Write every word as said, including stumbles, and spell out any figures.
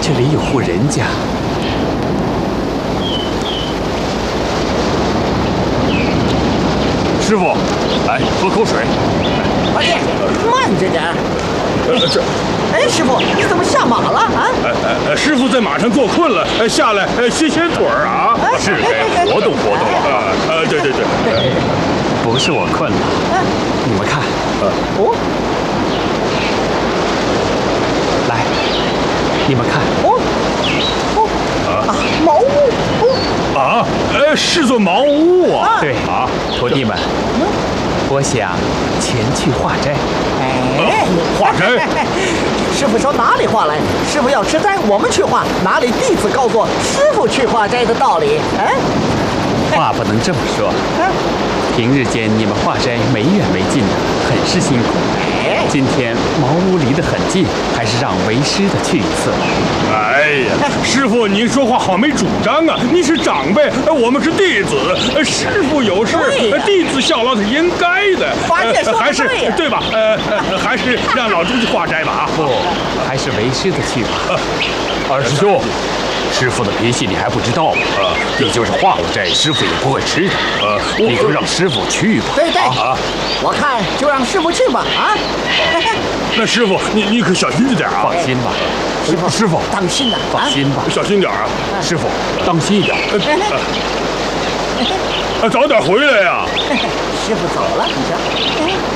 这里有户人家。 师傅，来喝口水。 哎呀，慢着点。 呃，这， 哎，师傅，你怎么下马了啊？ 呃呃，师傅在马上坐困了，呃，下来呃歇歇腿儿啊。是，哎，活动活动啊。呃，对对对。 不是我困了，你们看， 哦， 来，你们看， 哦，哦，啊，茅屋，哦， 啊，呃，是座茅屋啊。 对啊，徒弟们，我想前去化斋。 哎， 化斋。 师傅说哪里化来？师傅要吃斋，我们去化。哪里弟子告诉我师傅去化斋的道理？哎， 话不能这么说。平日间你们化斋没远没近的，很是辛苦。今天茅屋离得很近，还是让为师的去一次。 哎呀，师傅，您说话好没主张啊！您是长辈，我们是弟子，师傅有事，弟子效劳是应该的。还是对吧？呃，还是让老猪去化斋吧啊！ 不，还是为师的去吧。 二师兄，师傅的脾气你还不知道吗？啊，你就是化了斋，师傅也不会吃的。呃，你就让师傅去吧。 对对， 啊， 我看就让师傅去吧啊！ 那师傅，你你可小心着点啊！ 放心吧， 师傅， 师傅当心呐！ 放心吧， 小心点啊！ 师傅当心一点。 啊，早点回来呀！ 师傅走了，你瞧。